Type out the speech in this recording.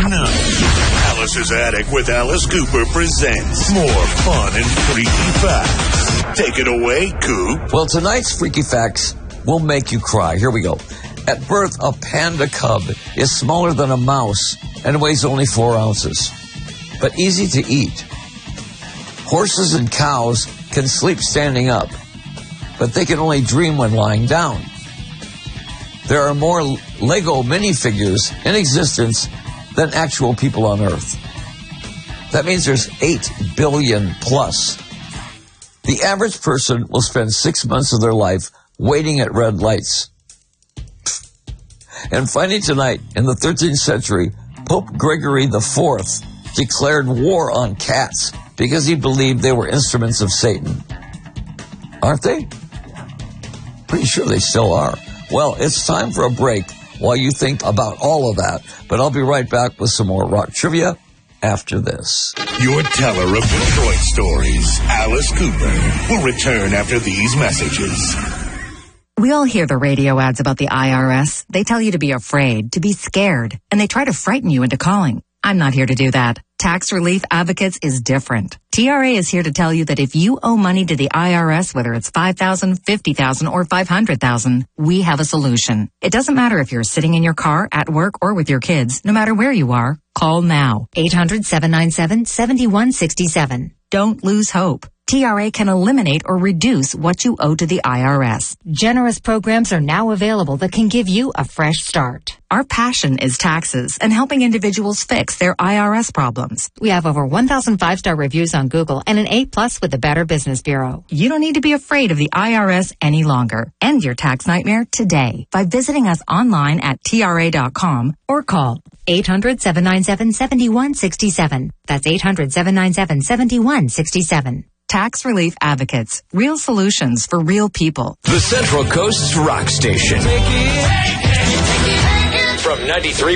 tonight. Alice's Attic with Alice Cooper presents more fun and freaky facts. Take it away, Coop. Well, tonight's freaky facts will make you cry. Here we go. At birth, a panda cub is smaller than a mouse and weighs only 4 ounces, but easy to eat. Horses and cows can sleep standing up, but they can only dream when lying down. There are more Lego minifigures in existence than actual people on Earth. That means there's 8 billion plus. The average person will spend 6 months of their life waiting at red lights. And finally tonight, in the 13th century, Pope Gregory IV declared war on cats because he believed they were instruments of Satan. Aren't they? Pretty sure they still are. Well, it's time for a break while you think about all of that. But I'll be right back with some more rock trivia after this. Your teller of Detroit stories, Alice Cooper, will return after these messages. We all hear the radio ads about the IRS. They tell you to be afraid, to be scared, and they try to frighten you into calling. I'm not here to do that. Tax Relief Advocates is different. TRA is here to tell you that if you owe money to the IRS, whether it's $5,000, $50,000, or $500,000, we have a solution. It doesn't matter if you're sitting in your car, at work, or with your kids. No matter where you are, call now. 800-797-7167. Don't lose hope. TRA can eliminate or reduce what you owe to the IRS. Generous programs are now available that can give you a fresh start. Our passion is taxes and helping individuals fix their IRS problems. We have over 1,000 5-star reviews on Google and an A+ with the Better Business Bureau. You don't need to be afraid of the IRS any longer. End your tax nightmare today by visiting us online at TRA.com or call 800-797-7167. That's 800-797-7167. Tax Relief Advocates. Real solutions for real people. The Central Coast's rock station. From 93.